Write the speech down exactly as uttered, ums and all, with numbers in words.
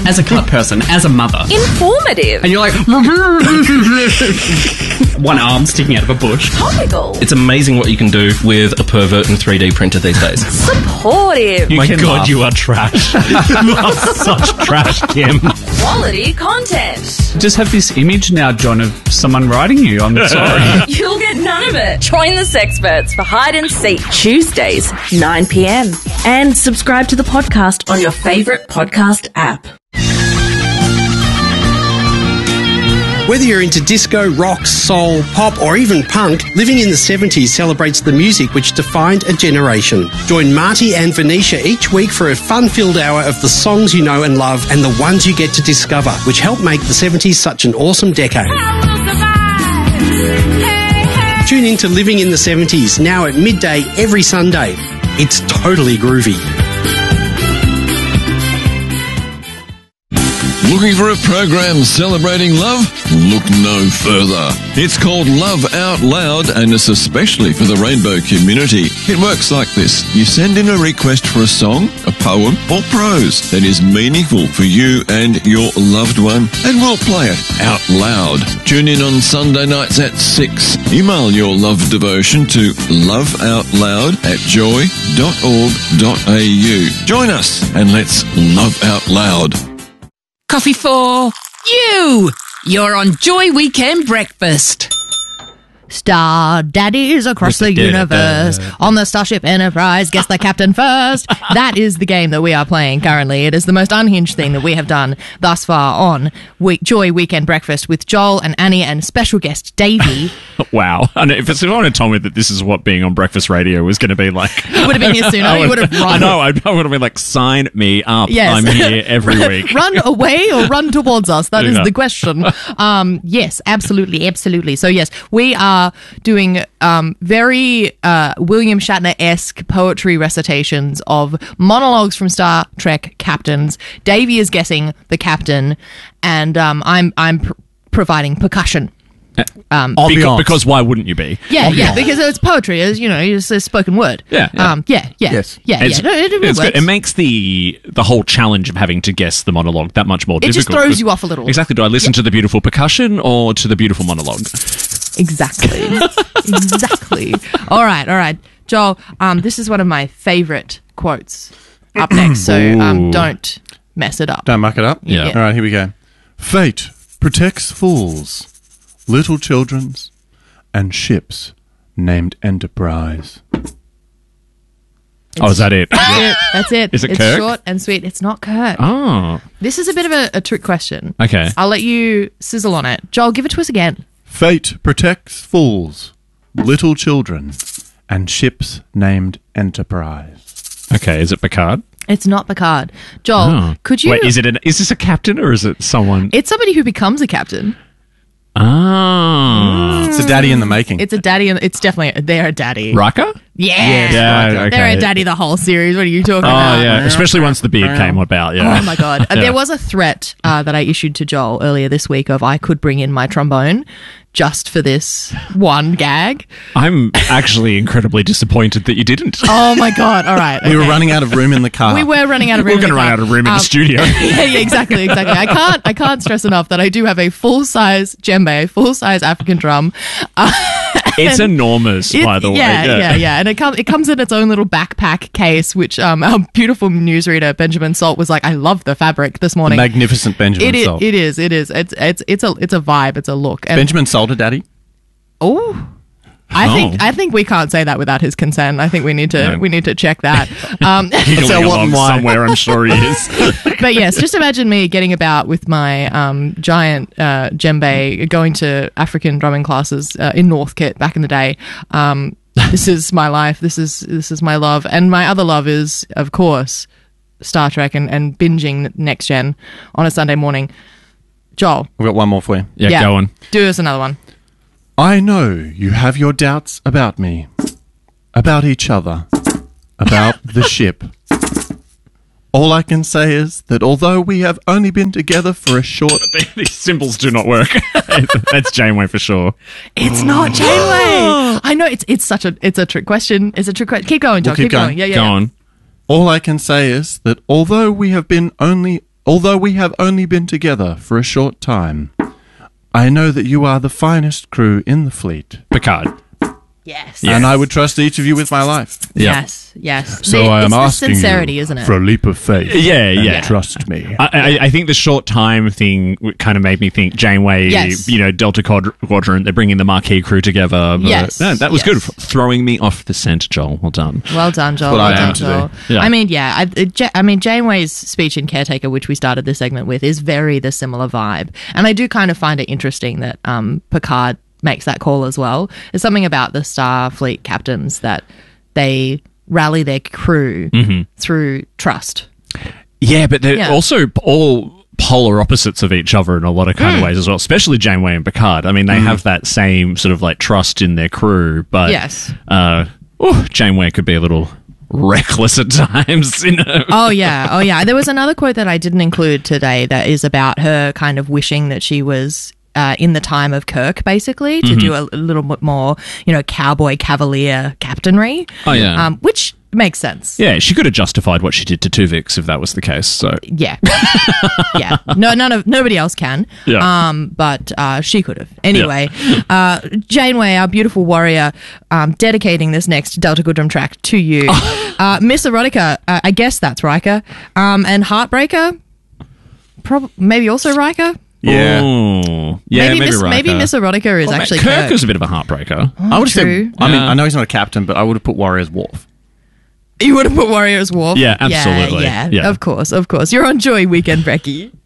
as a cut person, as a mother. Informative. And you're like, one arm sticking out of a bush. Topical. It's amazing what you can do with a pervert and three D printer these days. Supportive. You My can God, laugh. you are trash. You are such trash, Kim. Quality content. Just have this image now, John, of someone writing you. I'm sorry. You'll get none of it. Join the Sexperts for Hide and Seek Tuesdays, nine p.m. And subscribe to the podcast on your favourite podcast app. Whether you're into disco, rock, soul, pop or even punk, Living in the seventies celebrates the music which defined a generation. Join Marty and Venetia each week for a fun-filled hour of the songs you know and love and the ones you get to discover, which helped make the seventies such an awesome decade. Tune in to Living in the seventies, now at midday every Sunday. It's totally groovy. Looking for a program celebrating love? Look no further. It's called Love Out Loud and it's especially for the rainbow community. It works like this. You send in a request for a song, a poem or prose that is meaningful for you and your loved one and we'll play it out loud. Tune in on Sunday nights at six. Email your love devotion to loveoutloud at joy dot org dot a u. Join us and let's love out loud. Coffee for you. You're on Joy Weekend Breakfast. Star daddies across the universe on the Starship Enterprise. Guess the captain first. That is the game that we are playing currently. It is the most unhinged thing that we have done thus far on week- Joy Weekend Breakfast with Joel and Annie and special guest Davey. Wow. And if someone had told me that this is what being on breakfast radio was going to be like... You would have been here sooner. I You would have run. I know. I, I would have been like, sign me up. Yes. I'm here every week. Run away or run towards us? That is Yeah. the question. Um, yes, absolutely, absolutely. So yes, we are doing um, very uh, William Shatner-esque poetry recitations of monologues from Star Trek captains. Davey is guessing the captain, and um, I'm I'm pr- providing percussion. Um, because, because why wouldn't you be? Yeah, yeah, because it's poetry, as you know, it's a spoken word. Yeah, yeah. um, yeah, yeah, Yes. yeah, It's, yeah. No, it, it it's works. good. It makes the the whole challenge of having to guess the monologue that much more It just difficult. throws you off a little. Exactly. Do I listen Yeah. to the beautiful percussion or to the beautiful monologue? Exactly. Exactly. All right, all right. Joel, um, this is one of my favourite quotes up next, so um, Ooh. don't mess it up. Don't muck it up? Yeah. All right, here we go. Fate protects fools, little children's, and ships named Enterprise. Oh, is that it? That's it. That's it. Is it it's Kirk? short and sweet. It's not Kirk. Oh. This is a bit of a, a trick question. Okay. I'll let you sizzle on it. Joel, give it to us again. Fate protects fools, little children, and ships named Enterprise. Okay, is it Picard? It's not Picard. Joel, Oh. could you... Wait, is it an, is this a captain or is it someone? It's somebody who becomes a captain. Ah. It's a daddy in the making. It's a daddy, and it's definitely... They're a daddy. Riker? Yeah. Yeah, okay. They're a daddy the whole series. What are you talking Oh, about? yeah. Especially once the beard came about, yeah. Oh, my God. Uh, Yeah. There was a threat uh, that I issued to Joel earlier this week of I could bring in my trombone just for this one gag. I'm actually incredibly disappointed that you didn't. Oh, my God. All right. We were okay. running out of room in the car. We were running out of room. We're in going to the run car. out of room in Um, the studio. yeah, yeah, exactly, exactly. I can't, I can't stress enough that I do have a full size djembe, a full size African drum. Uh, It's and enormous, it- by the way. yeah, yeah, yeah, and it comes, it comes in its own little backpack case, which um, our beautiful newsreader Benjamin Salt was like, "I love the fabric this morning." Magnificent Benjamin It is, Salt. it is, it is. It's, it's, it's a, it's a vibe. It's a look. And, Benjamin Salt a daddy? Oh. I Oh. think I think we can't say that without his consent. I think we need to No. we need to check that. Um, Giggling along somewhere, I'm sure he is. but yes, just imagine me getting about with my um, giant uh, djembe, going to African drumming classes uh, in Northcote back in the day. Um, this is my life. This is this is my love, and my other love is, of course, Star Trek and, and binging Next Gen on a Sunday morning. Joel, We've got one more for you. Yeah, yeah, go on. do us another one. I know you have your doubts about me, about each other, about the ship. All I can say is that although we have only been together for a short... These symbols do not work. That's Janeway for sure. It's not Janeway. I know it's it's such a it's a trick question. It's a trick question. Keep going, Joel. We'll keep keep going. going. Yeah, yeah. Go yeah. on. All I can say is that although we have been only... although we have only been together for a short time, I know that you are the finest crew in the fleet. Picard. Yes. And I would trust each of you with my life. Yes, yes. So The- I am it's the asking sincerity, you isn't it? for a leap of faith. Yeah, and yeah. Trust me. I, I, I think the short time thing kind of made me think Janeway, Yes. you know, Delta Quad- Quadrant, they're bringing the Marquee crew together. but- Yes, No, that was yes. good. Throwing me off the scent, Joel. Well done. Well done, Joel. what Well I done, am to Joel. do. Yeah. I mean, yeah. I, it, Ja- I mean, Janeway's speech in Caretaker, which we started this segment with, is very the similar vibe, and I do kind of find it interesting that um, Picard makes that call as well. There's something about the Starfleet captains that they rally their crew Mm-hmm. through trust. Yeah, but they're Yeah. also all polar opposites of each other in a lot of kind of ways as well, especially Janeway and Picard. I mean, they have that same sort of like trust in their crew, but Yes. uh, oh, Janeway could be a little reckless at times, you know. Oh yeah, oh yeah. There was another quote that I didn't include today that is about her kind of wishing that she was uh, in the time of Kirk, basically, to do a, a little bit more, you know, cowboy cavalier captainry. Oh, yeah. um, which makes sense. Yeah, she could have justified what she did to Tuvix if that was the case. So Yeah, yeah. No, none of nobody else can. Yeah. Um, but uh, she could have. Anyway, uh, Janeway, our beautiful warrior, um, dedicating this next Delta Goodrum track to you, uh, Miss Erotica. Uh, I guess that's Riker, um, and Heartbreaker. Prob- maybe also Riker. yeah, Ooh. yeah, maybe maybe, Miss, Riker. maybe Miss Erotica is Well, actually Kirk, Kirk. was a bit of a heartbreaker. I would have true. said, I mean, Yeah. I know he's not a captain, but I would have put Warrior as Worf. You would have put Warrior as Worf. Yeah, absolutely. Yeah, Yeah. of course, of course. You're on Joy Weekend, Brecky.